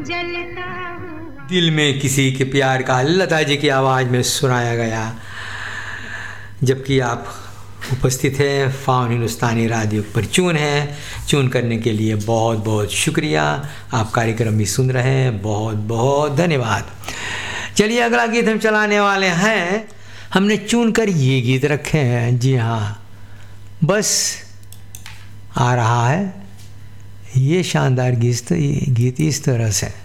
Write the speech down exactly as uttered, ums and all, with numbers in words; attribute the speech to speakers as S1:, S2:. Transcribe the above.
S1: दिल में किसी के प्यार का लता जी की आवाज़ में सुनाया गया, जबकि आप उपस्थित हैं फाउन हिंदुस्तानी रेडियो पर। चून है, चून करने के लिए बहुत बहुत शुक्रिया। आप कार्यक्रम भी सुन रहे हैं, बहुत बहुत धन्यवाद। चलिए अगला गीत हम चलाने वाले हैं। हमने चुन कर ये गीत रखे हैं, जी हाँ, बस आ रहा है ये शानदार गीत। ये गीत इस तरह से